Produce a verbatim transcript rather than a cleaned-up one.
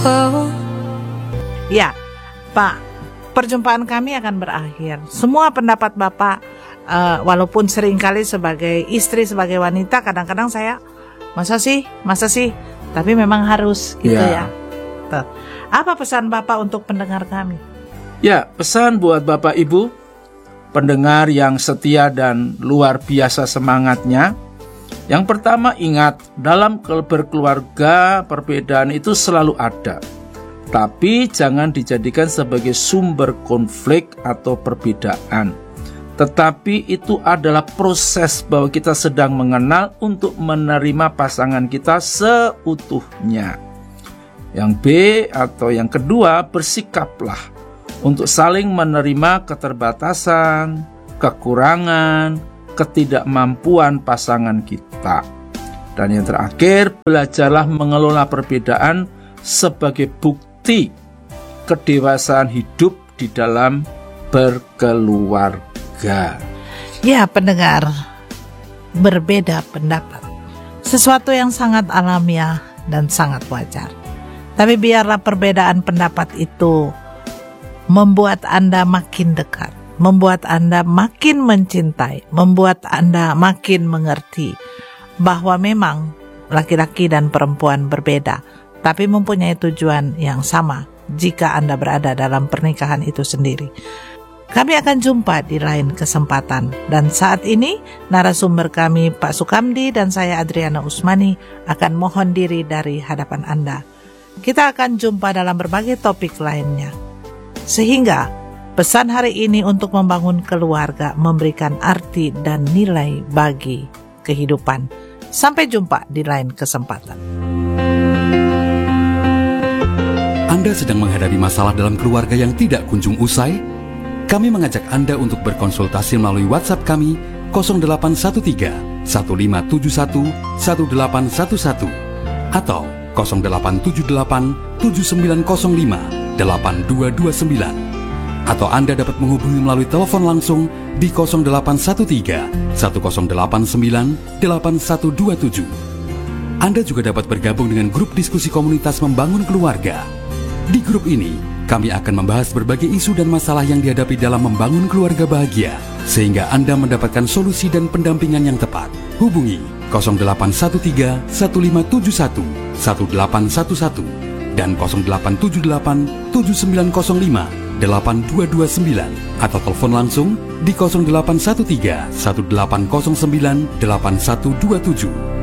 Ya, Pak, perjumpaan kami akan berakhir. Semua pendapat Bapak, uh, walaupun seringkali sebagai istri, sebagai wanita, kadang-kadang saya, masa sih, masa sih, tapi memang harus gitu ya. ya. Tuh. Apa pesan Bapak untuk pendengar kami? Ya, pesan buat Bapak Ibu, pendengar yang setia dan luar biasa semangatnya. Yang pertama, ingat, dalam berkeluarga perbedaan itu selalu ada. Tapi jangan dijadikan sebagai sumber konflik atau perbedaan. Tetapi itu adalah proses bahwa kita sedang mengenal untuk menerima pasangan kita seutuhnya. Yang B atau yang kedua, bersikaplah untuk saling menerima keterbatasan, kekurangan, ketidakmampuan pasangan kita. Dan yang terakhir, belajarlah mengelola perbedaan sebagai bukti kedewasaan hidup di dalam berkeluarga. Ya, pendengar, berbeda pendapat, sesuatu yang sangat alamiah dan sangat wajar. Tapi biarlah perbedaan pendapat itu membuat Anda makin dekat, membuat Anda makin mencintai, membuat Anda makin mengerti bahwa memang laki-laki dan perempuan berbeda, tapi mempunyai tujuan yang sama jika Anda berada dalam pernikahan itu sendiri. Kami akan jumpa di lain kesempatan. Dan saat ini narasumber kami Pak Sukamdi dan saya Adriana Usmani akan mohon diri dari hadapan Anda. Kita akan jumpa dalam berbagai topik lainnya. Sehingga pesan hari ini untuk membangun keluarga, memberikan arti dan nilai bagi kehidupan. Sampai jumpa di lain kesempatan. Anda sedang menghadapi masalah dalam keluarga yang tidak kunjung usai? Kami mengajak Anda untuk berkonsultasi melalui WhatsApp kami nol delapan satu tiga satu lima tujuh satu satu delapan satu satu atau nol delapan tujuh delapan tujuh sembilan nol lima delapan dua dua sembilan, atau Anda dapat menghubungi melalui telepon langsung di nol delapan satu tiga satu nol delapan sembilan delapan satu dua tujuh. Anda juga dapat bergabung dengan grup diskusi komunitas membangun keluarga. Di grup ini, kami akan membahas berbagai isu dan masalah yang dihadapi dalam membangun keluarga bahagia, sehingga Anda mendapatkan solusi dan pendampingan yang tepat. Hubungi nol delapan satu tiga satu lima tujuh satu satu delapan satu satu dan nol delapan tujuh delapan tujuh sembilan nol lima delapan dua dua sembilan, atau telepon langsung di nol delapan satu tiga satu delapan nol sembilan delapan satu dua tujuh.